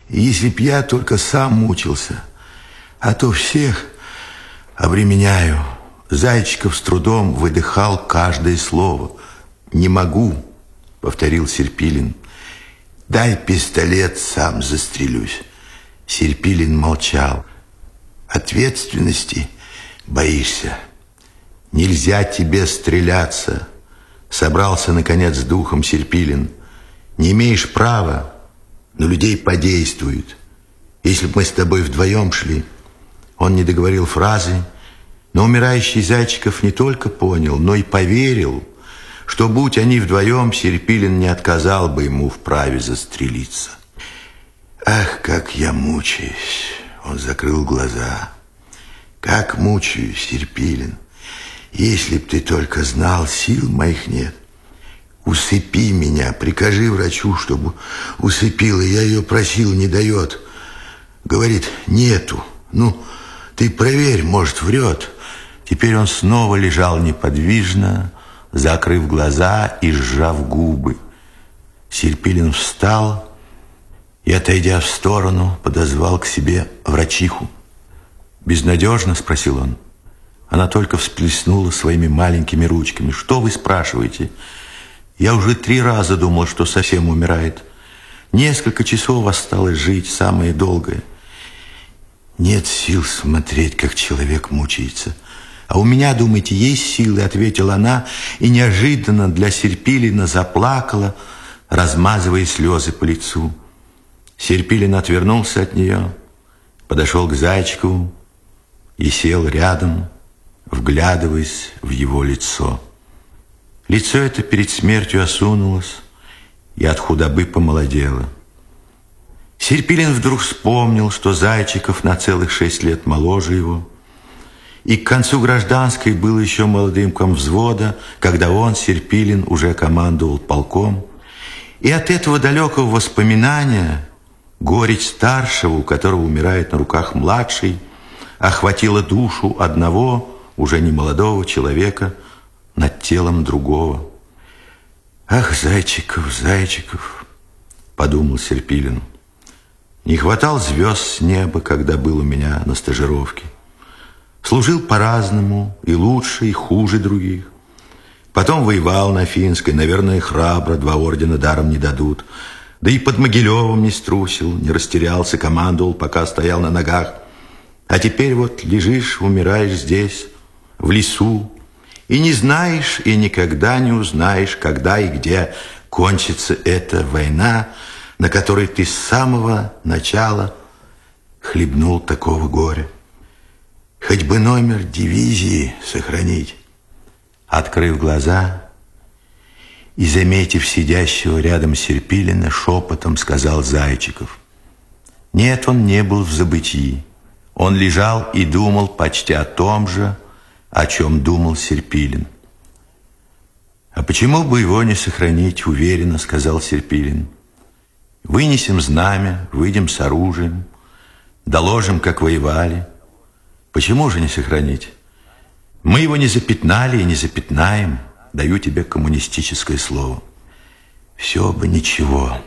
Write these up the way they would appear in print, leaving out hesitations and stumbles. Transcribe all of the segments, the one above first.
Если б я только сам мучился, а то всех обременяю. Зайчиков с трудом выдыхал каждое слово. «Не могу», — повторил Серпилин. «Дай пистолет, сам застрелюсь». Серпилин молчал. «Ответственности боишься? Нельзя тебе стреляться», — собрался, наконец, с духом Серпилин. «Не имеешь права, но людей подействует. Если бы мы с тобой вдвоем шли...» Он не договорил фразы, но умирающий Зайчиков не только понял, но и поверил, что, будь они вдвоем, Серпилин не отказал бы ему в праве застрелиться. «Ах, как я мучаюсь!» Он закрыл глаза. «Как мучаюсь, Серпилин! Если б ты только знал, сил моих нет. Усыпи меня, прикажи врачу, чтобы усыпила. Я ее просил, не дает. Говорит, нету. Ну, ты проверь, может, врет». Теперь он снова лежал неподвижно, закрыв глаза и сжав губы. Серпилин встал и, отойдя в сторону, подозвал к себе врачиху. «Безнадежно?» — спросил он. Она только всплеснула своими маленькими ручками. «Что вы спрашиваете? Я уже 3 раза думал, что совсем умирает. Несколько часов осталось жить, самое долгое. Нет сил смотреть, как человек мучается. А у меня, думаете, есть силы?» — ответила она, и неожиданно для Серпилина заплакала, размазывая слезы по лицу. Серпилин отвернулся от нее, подошел к Зайчикову и сел рядом, вглядываясь в его лицо. Лицо это перед смертью осунулось и от худобы помолодело. Серпилин вдруг вспомнил, что Зайчиков на целых 6 лет моложе его, и к концу гражданской был еще молодым комвзвода, когда он, Серпилин, уже командовал полком. И от этого далекого воспоминания горечь старшего, у которого умирает на руках младший, охватила душу одного, уже не молодого человека, над телом другого. «Ах, Зайчиков, Зайчиков!» — подумал Серпилин. «Не хватало звезд с неба, когда был у меня на стажировке. Служил по-разному, и лучше, и хуже других. Потом воевал на Финской, наверное, храбро, 2 ордена даром не дадут. Да и под Могилевым не струсил, не растерялся, командовал, пока стоял на ногах. А теперь вот лежишь, умираешь здесь, в лесу, и не знаешь, и никогда не узнаешь, когда и где кончится эта война, на которой ты с самого начала хлебнул такого горя. Хоть бы номер дивизии сохранить». Открыв глаза и, заметив сидящего рядом Серпилина, шепотом сказал Зайчиков. Нет, он не был в забытии. Он лежал и думал почти о том же, о чем думал Серпилин. «А почему бы его не сохранить?» — уверенно сказал Серпилин. «Вынесем знамя, выйдем с оружием, доложим, как воевали. Почему же не сохранить? Мы его не запятнали и не запятнаем. Даю тебе коммунистическое слово». «Все бы ничего»,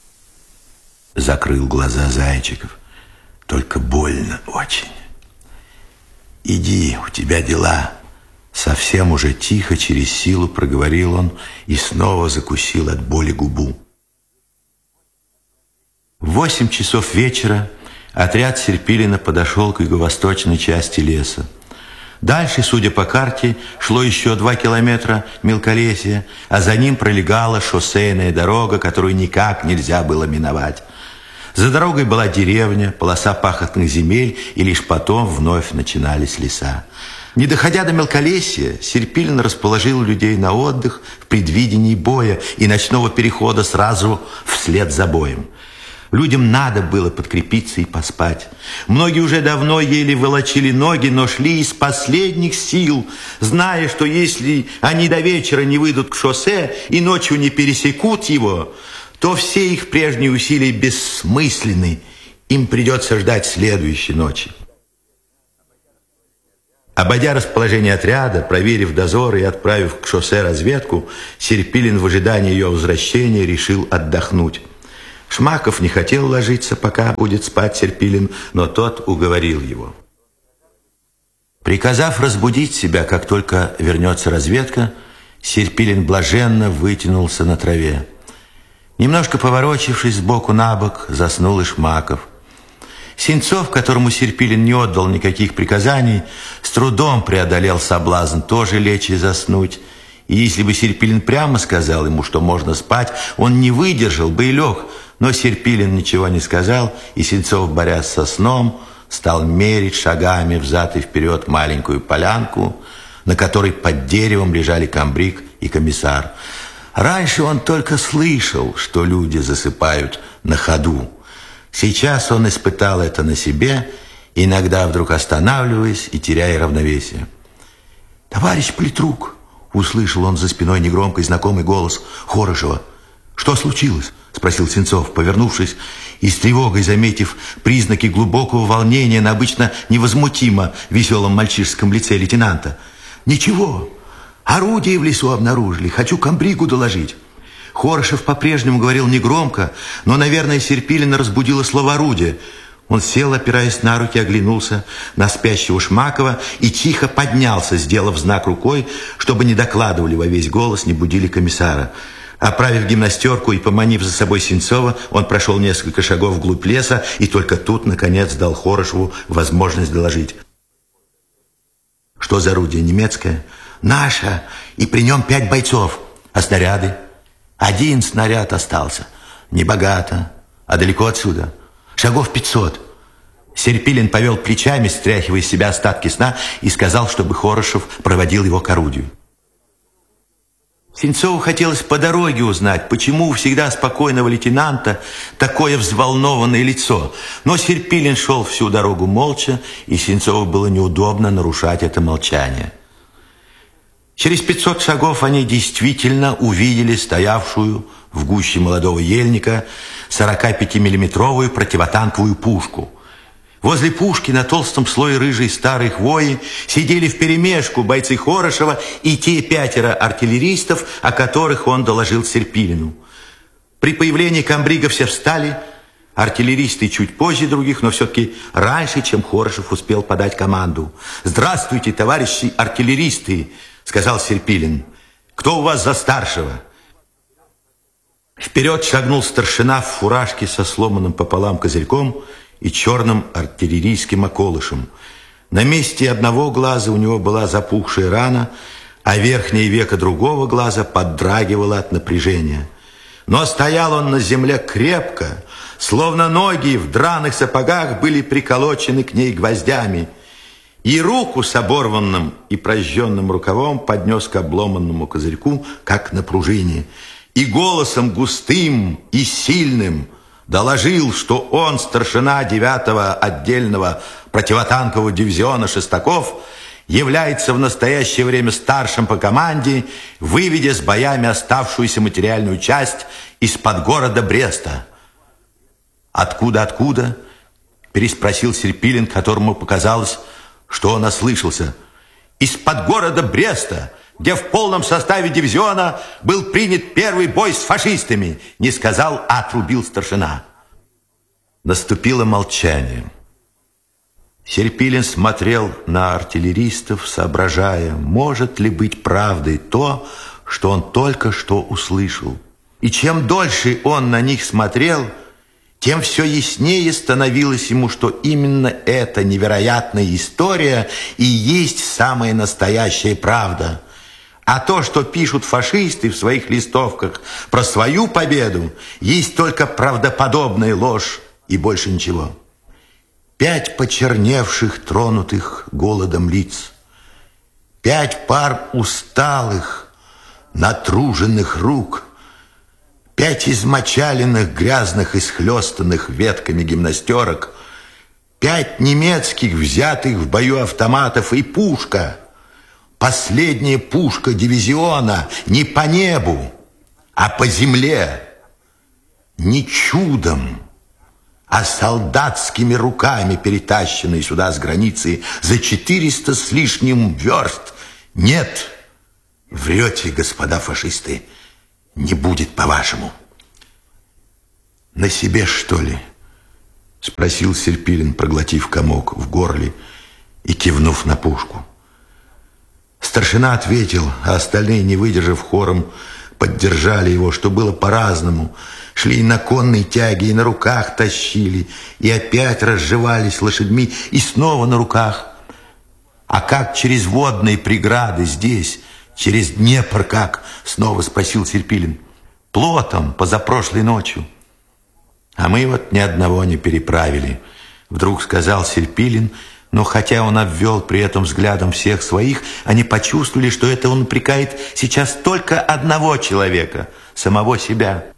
— закрыл глаза Зайчиков. «Только больно очень. Иди, у тебя дела». Совсем уже тихо, через силу проговорил он и снова закусил от боли губу. В 8 часов вечера отряд Серпилина подошел к юго-восточной части леса. Дальше, судя по карте, шло еще 2 километра мелколесья, а за ним пролегала шоссейная дорога, которую никак нельзя было миновать. За дорогой была деревня, полоса пахотных земель, и лишь потом вновь начинались леса. Не доходя до мелколесья, Серпилин расположил людей на отдых в предвидении боя и ночного перехода сразу вслед за боем. Людям надо было подкрепиться и поспать. Многие уже давно еле волочили ноги, но шли из последних сил, зная, что если они до вечера не выйдут к шоссе и ночью не пересекут его, то все их прежние усилия бессмысленны. Им придется ждать следующей ночи. Обойдя расположение отряда, проверив дозоры и отправив к шоссе разведку, Серпилин в ожидании ее возвращения решил отдохнуть. Шмаков не хотел ложиться, пока будет спать Серпилин, но тот уговорил его. Приказав разбудить себя, как только вернется разведка, Серпилин блаженно вытянулся на траве. Немножко поворочившись сбоку на бок, заснул и Шмаков. Синцов, которому Серпилин не отдал никаких приказаний, с трудом преодолел соблазн тоже лечь и заснуть. И если бы Серпилин прямо сказал ему, что можно спать, он не выдержал бы и лег. Но Серпилин ничего не сказал, и Синцов, борясь со сном, стал мерить шагами взад и вперед маленькую полянку, на которой под деревом лежали комбриг и комиссар. Раньше он только слышал, что люди засыпают на ходу. Сейчас он испытал это на себе, иногда вдруг останавливаясь и теряя равновесие. «Товарищ политрук!» — услышал он за спиной негромкий знакомый голос Хорошева. «Что случилось?» — спросил Синцов, повернувшись и с тревогой заметив признаки глубокого волнения на обычно невозмутимо веселом мальчишеском лице лейтенанта. «Ничего, орудие в лесу обнаружили, хочу комбригу доложить». Хорошев по-прежнему говорил негромко, но, наверное, Серпилина разбудило слово «орудие». Он сел, опираясь на руки, оглянулся на спящего Шмакова и тихо поднялся, сделав знак рукой, чтобы не докладывали во весь голос, не будили комиссара. Оправив гимнастерку и поманив за собой Синцова, он прошел несколько шагов вглубь леса и только тут, наконец, дал Хорошеву возможность доложить. «Что за орудие? Немецкое?» «Наше, и при нем 5 бойцов. А снаряды?» «1 снаряд остался. Небогато. А далеко отсюда? Шагов 500. Серпилин повел плечами, стряхивая из себя остатки сна, и сказал, чтобы Хорошев проводил его к орудию. Синцову хотелось по дороге узнать, почему у всегда спокойного лейтенанта такое взволнованное лицо. Но Серпилин шел всю дорогу молча, и Синцову было неудобно нарушать это молчание. Через 500 шагов они действительно увидели стоявшую в гуще молодого ельника 45-миллиметровую противотанковую пушку. Возле пушки на толстом слое рыжей старой хвои сидели вперемешку бойцы Хорошева и те 5 артиллеристов, о которых он доложил Серпилину. При появлении комбрига все встали, артиллеристы чуть позже других, но все-таки раньше, чем Хорошев успел подать команду. «Здравствуйте, товарищи артиллеристы!» — сказал Серпилин. «Кто у вас за старшего?» Вперед шагнул старшина в фуражке со сломанным пополам козырьком и черным артиллерийским околышем. На месте одного глаза у него была запухшая рана, а верхнее веко другого глаза поддрагивало от напряжения. Но стоял он на земле крепко, словно ноги в драных сапогах были приколочены к ней гвоздями, и руку с оборванным и прожженным рукавом поднес к обломанному козырьку, как на пружине, и голосом густым и сильным доложил, что он, старшина 9-го отдельного противотанкового дивизиона Шестаков, является в настоящее время старшим по команде, выведя с боями оставшуюся материальную часть из-под города Бреста. «Откуда?» – переспросил Серпилин, которому показалось, что он ослышался. «Из-под города Бреста, где в полном составе дивизиона был принят первый бой с фашистами», не сказал, а отрубил старшина. Наступило молчание. Серпилин смотрел на артиллеристов, соображая, может ли быть правдой то, что он только что услышал. И чем дольше он на них смотрел, тем все яснее становилось ему, что именно эта невероятная история и есть самая настоящая правда. А то, что пишут фашисты в своих листовках про свою победу, есть только правдоподобная ложь и больше ничего. 5 почерневших, тронутых голодом лиц, 5 пар усталых, натруженных рук, 5 измочаленных, грязных и схлестанных ветками гимнастерок, 5 немецких, взятых в бою автоматов, и пушка, последняя пушка дивизиона, не по небу, а по земле, не чудом, а солдатскими руками, перетащенные сюда с границы за 400 с лишним верст. Нет, врете, господа фашисты, не будет по-вашему. На себе, что ли? Спросил Серпилин, проглотив комок в горле и кивнув на пушку. Старшина ответил, а остальные, не выдержав хором, поддержали его, что было по-разному. Шли и на конной тяге, и на руках тащили, и опять разжевались лошадьми, и снова на руках. А как через водные преграды здесь, через Днепр как? Снова спросил Серпилин. Плотом позапрошлой ночью. А мы вот ни одного не переправили, вдруг сказал Серпилин, но хотя он обвел при этом взглядом всех своих, они почувствовали, что это он упрекает сейчас только одного человека, самого себя.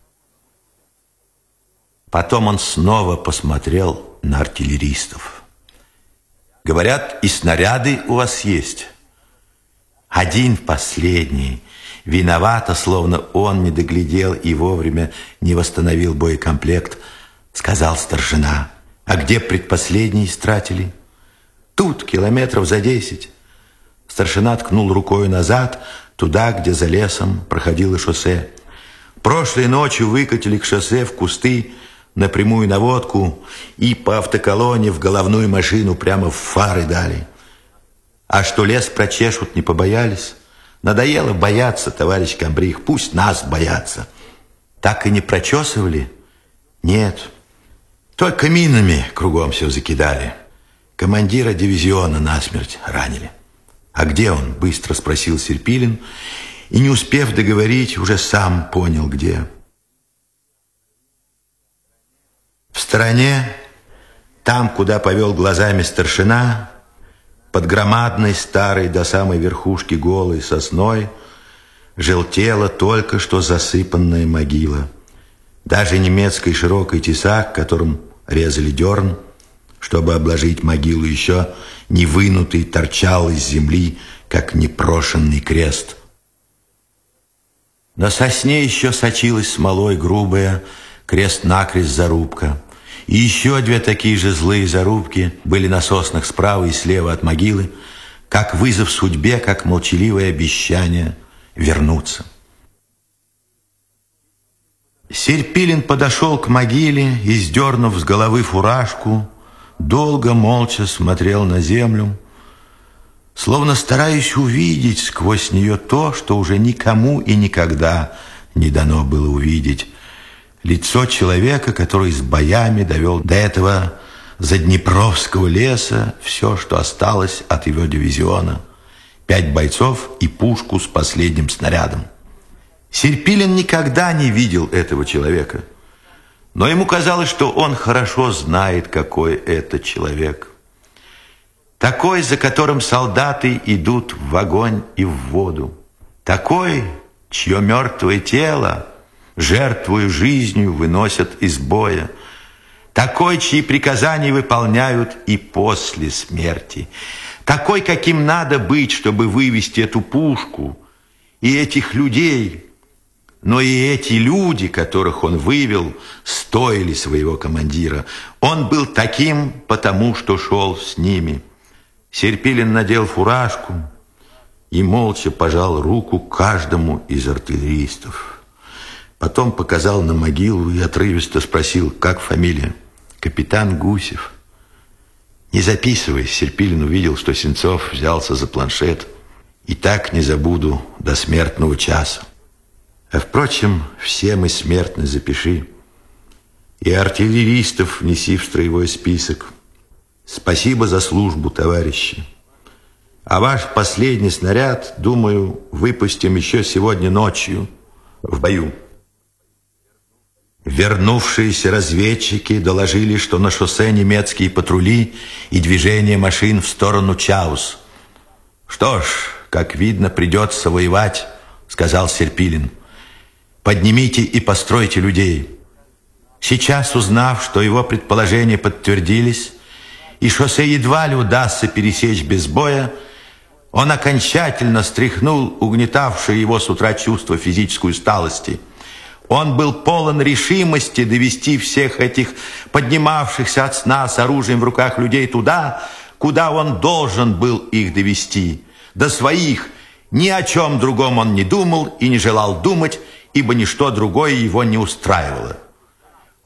Потом он снова посмотрел на артиллеристов. Говорят, и снаряды у вас есть. Один последний. Виновато, словно он не доглядел и вовремя не восстановил боекомплект, сказал старшина. А где предпоследний истратили? Тут, километров за 10. Старшина ткнул рукой назад, туда, где за лесом проходило шоссе. Прошлой ночью выкатили к шоссе в кусты, на прямую наводку и по автоколонне в головную машину прямо в фары дали. А что лес прочешут, не побоялись? Надоело бояться, товарищ комбриг, пусть нас боятся. Так и не прочесывали? Нет, только минами кругом все закидали. Командира дивизиона насмерть ранили. А где он? Быстро спросил Серпилин, и не успев договорить, уже сам понял, где. В стороне, там, куда повел глазами старшина, под громадной старой до самой верхушки голой сосной желтела только что засыпанная могила. Даже немецкий широкий тесак, которым резали дерн, чтобы обложить могилу, еще не вынутый, торчал из земли, как непрошенный крест. На сосне еще сочилась смолой грубая крест-накрест зарубка. И еще две такие же злые зарубки были на соснах справа и слева от могилы, как вызов судьбе, как молчаливое обещание вернуться. Серпилин подошел к могиле и, сдернув с головы фуражку, долго молча смотрел на землю, словно стараясь увидеть сквозь нее то, что уже никому и никогда не дано было увидеть. Лицо человека, который с боями довел до этого заднепровского леса все, что осталось от его дивизиона. 5 бойцов и пушку с последним снарядом. Серпилин никогда не видел этого человека, но ему казалось, что он хорошо знает, какой это человек. Такой, за которым солдаты идут в огонь и в воду. Такой, чье мертвое тело, жертвуя жизнью, выносят из боя. Такой, чьи приказания выполняют и после смерти. Такой, каким надо быть, чтобы вывести эту пушку и этих людей. Но и эти люди, которых он вывел, стоили своего командира. Он был таким, потому что шел с ними. Серпилин надел фуражку и молча пожал руку каждому из артиллеристов. Потом показал на могилу и отрывисто спросил, как фамилия. Капитан Гусев. Не записывай, Серпилин увидел, что Сенцов взялся за планшет. И так не забуду до смертного часа. А впрочем, все мы смертны, запиши. И артиллеристов внеси в строевой список. Спасибо за службу, товарищи. А ваш последний снаряд, думаю, выпустим еще сегодня ночью в бою. Вернувшиеся разведчики доложили, что на шоссе немецкие патрули и движение машин в сторону Чаус. Что ж, как видно, придется воевать, сказал Серпилин. Поднимите и постройте людей. Сейчас, узнав, что его предположения подтвердились, и шоссе едва ли удастся пересечь без боя, он окончательно стряхнул угнетавшее его с утра чувство физической усталости. Он был полон решимости довести всех этих поднимавшихся от сна с оружием в руках людей туда, куда он должен был их довести. До своих. Ни о чем другом он не думал и не желал думать, ибо ничто другое его не устраивало.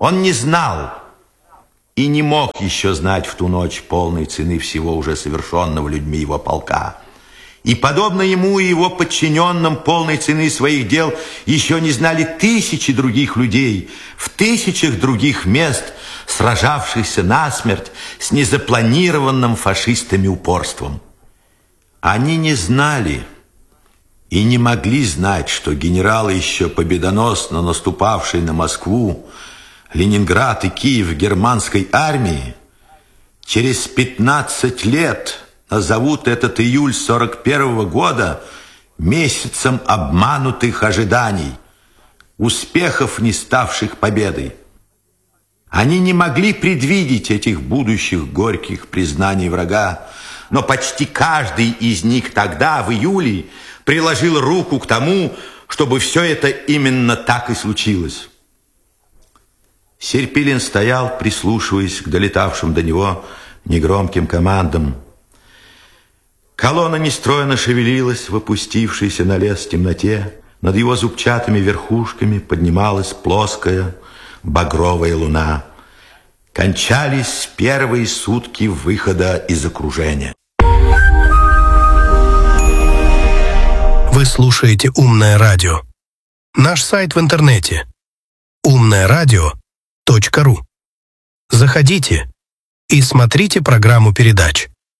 Он не знал и не мог еще знать в ту ночь полной цены всего уже совершенного людьми его полка. И, подобно ему и его подчиненным, полной цены своих дел еще не знали тысячи других людей в тысячах других мест, сражавшихся насмерть с незапланированным фашистами упорством. Они не знали и не могли знать, что генералы, еще победоносно наступавшие на Москву, Ленинград и Киев германской армии, через 15 лет назовут этот июль 41-го года месяцем обманутых ожиданий, успехов, не ставших победой. Они не могли предвидеть этих будущих горьких признаний врага, но почти каждый из них тогда, в июле, приложил руку к тому, чтобы все это именно так и случилось. Серпилин стоял, прислушиваясь к долетавшим до него негромким командам. Колонна нестройно шевелилась в опустившейся на лес темноте. Над его зубчатыми верхушками поднималась плоская багровая луна. Кончались первые сутки выхода из окружения. Вы слушаете «Умное радио». Наш сайт в интернете умное-радио.ру. Заходите и смотрите программу передач.